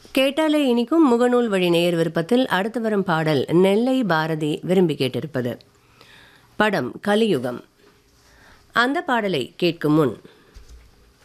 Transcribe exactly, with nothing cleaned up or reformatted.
கேட்டாலே இனிக்கும் முகநூல் வழி நேயர் விருப்பத்தில் அடுத்து வரும் பாடல் நெல்லை பாரதி விரும்பி கேட்டிருப்பது. படம் கலியுகம். அந்த பாடலை கேட்கும் முன்